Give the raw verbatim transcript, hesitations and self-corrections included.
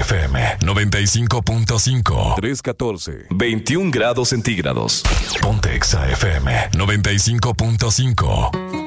F M noventa y cinco punto cinco. tres catorce. veintiún grados centígrados. Ponte Exa F M noventa y cinco punto cinco.